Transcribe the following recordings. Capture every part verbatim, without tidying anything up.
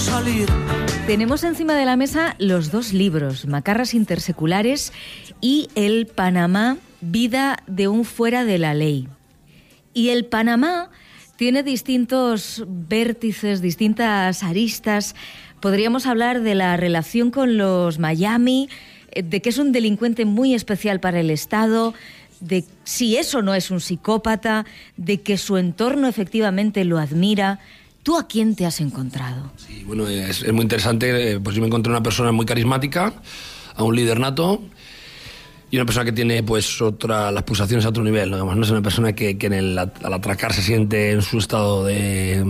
salir. Tenemos encima de la mesa los dos libros, Macarras interseculares y El Panamá, vida de un fuera de la ley. Y el Panamá tiene distintos vértices, distintas aristas. Podríamos hablar de la relación con los Miami, de que es un delincuente muy especial para el Estado, de si eso no es un psicópata, de que su entorno efectivamente lo admira. ¿Tú a quién te has encontrado? Sí, bueno, es, es muy interesante. Pues yo me encontré una persona muy carismática, a un líder nato, y una persona que tiene pues otra, las pulsaciones a otro nivel, ¿no? Digamos, no es una persona que, que en el, al atracar se siente en su estado de,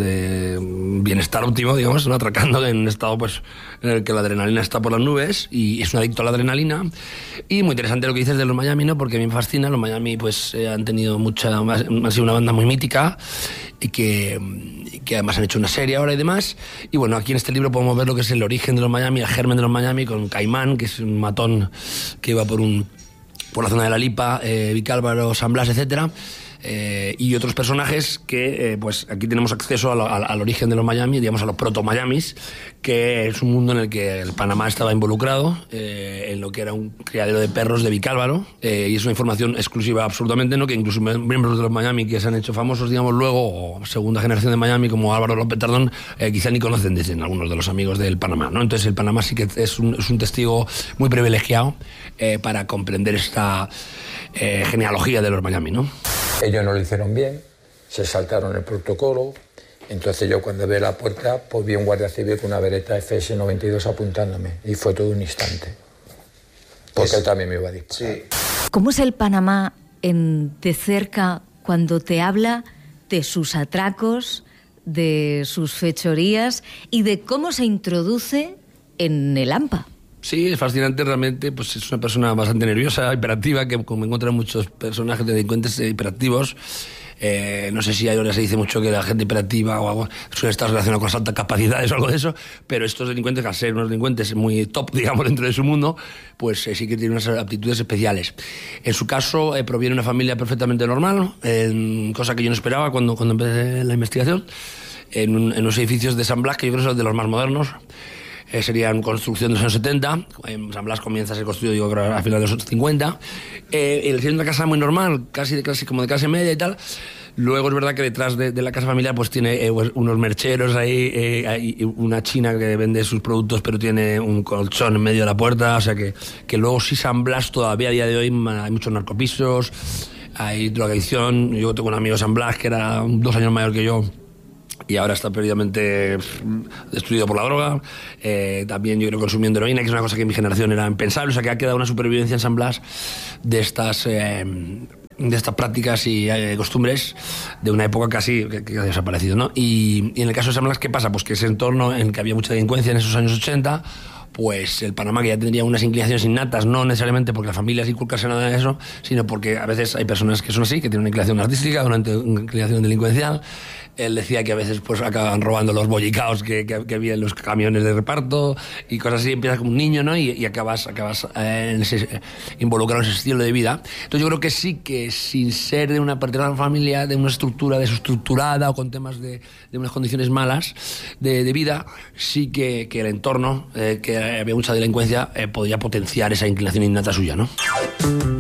de bienestar óptimo, digamos, ¿no? Atracando en un estado pues en el que la adrenalina está por las nubes y es un adicto a la adrenalina. Y muy interesante lo que dices de los Miami, ¿no? Porque a mí me fascina. Los Miami pues eh, han tenido mucha, han sido una banda muy mítica y que, y que además han hecho una serie ahora y demás. Y bueno, aquí en este libro podemos ver lo que es el origen de los Miami, el germen de los Miami, con Caimán, que es un matón que iba por un por la zona de La Lipa, eh, Vicálvaro, San Blas, etcétera, eh, y otros personajes que, eh, pues aquí tenemos acceso a lo, a, al origen de los Miami, digamos a los proto-Miamis, que es un mundo en el que el Panamá estaba involucrado, eh, en lo que era un criadero de perros de Vicálvaro, eh, y es una información exclusiva absolutamente, ¿no? Que incluso miembros de los Miami que se han hecho famosos, digamos, luego, o segunda generación de Miami, como Álvaro López Tardón, eh, quizá ni conocen, dicen algunos de los amigos del Panamá, ¿no? Entonces el Panamá sí que es un, es un testigo muy privilegiado eh, para comprender esta eh, genealogía de los Miami, ¿no? Ellos no lo hicieron bien, se saltaron el protocolo. Entonces yo cuando vi la puerta, pues vi un guardia civil con una beretta F S noventa y dos apuntándome. Y fue todo un instante. Porque es... él también me iba a disparar. Sí. ¿Cómo es el Panamá en, de cerca cuando te habla de sus atracos, de sus fechorías y de cómo se introduce en el AMPA? Sí, es fascinante realmente, pues es una persona bastante nerviosa, hiperactiva, que como encuentran muchos personajes de delincuentes hiperactivos. Eh, no sé si ahora se dice mucho que la gente hiperactiva o algo suele estar relacionada con las altas capacidades o algo de eso, pero estos delincuentes, al ser unos delincuentes muy top, digamos, dentro de su mundo, pues eh, sí que tienen unas aptitudes especiales. En su caso, eh, proviene de una familia perfectamente normal, eh, cosa que yo no esperaba cuando, cuando empecé la investigación, en, un, en unos edificios de San Blas, que yo creo que son de los más modernos. Eh, serían construcción de los años setenta, en San Blas comienza a ser construido, yo creo, a finales de los años cincuenta. Eh, el siendo una casa muy normal, casi de clase, como de clase media y tal. Luego es verdad que detrás de, de la casa familiar pues tiene eh, pues, unos mercheros ahí, eh, hay una china que vende sus productos pero tiene un colchón en medio de la puerta, o sea que, que luego sí San Blas todavía a día de hoy hay muchos narcopisos, hay drogadicción. Yo tengo un amigo de San Blas que era dos años mayor que yo y ahora está perdidamente destruido por la droga. Eh, también yo creo consumiendo heroína, que es una cosa que en mi generación era impensable. O sea que ha quedado una supervivencia en San Blas de estas, eh, de estas prácticas y eh, costumbres de una época casi que, que ha desaparecido, ¿no? Y, y en el caso de San Blas, ¿qué pasa? Pues que ese entorno en el que había mucha delincuencia en esos años ochenta, pues el Panamá, que ya tendría unas inclinaciones innatas, no necesariamente porque las familias inculcasen nada de eso, sino porque a veces hay personas que son así, que tienen una inclinación artística, una inclinación delincuencial. Él decía que a veces pues acaban robando los bollicaos que, que, que había en los camiones de reparto y cosas así. Empiezas como un niño, ¿no? Y, y acabas, acabas eh, en ese, eh, involucrado en ese estilo de vida. Entonces yo creo que sí que sin ser de una particular familia, de una estructura desestructurada o con temas de, de unas condiciones malas de, de vida, sí que, que el entorno, eh, que había mucha delincuencia, eh, podía potenciar esa inclinación innata suya, ¿no?